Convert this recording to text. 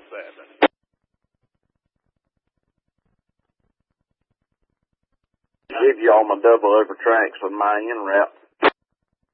Give y'all my double over tracks with my end wrap.